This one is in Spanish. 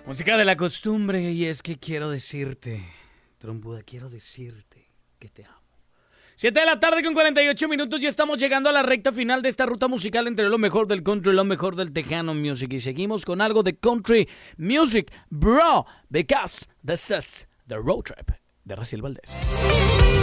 Música de la costumbre, y es que quiero decirte, trompuda, quiero decirte que te amo. 7 de la tarde con 48 minutos, ya estamos llegando a la recta final de esta ruta musical entre lo mejor del country y lo mejor del tejano music. Y seguimos con algo de country music, bro, because this is the road trip de Raciel Valdés.